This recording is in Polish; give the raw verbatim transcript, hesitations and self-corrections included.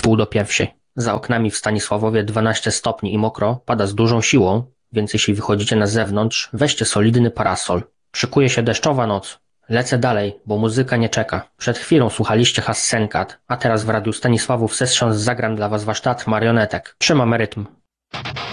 Wpół do pierwszej. Za oknami w Stanisławowie dwanaście stopni i mokro, pada z dużą siłą, więc jeśli wychodzicie na zewnątrz, weźcie solidny parasol. Szykuje się deszczowa noc. Lecę dalej, bo muzyka nie czeka. Przed chwilą słuchaliście Hassenkat, a teraz w Radiu Stanisławów Sessions zagram dla was wasz teatr marionetek. Trzymam rytm.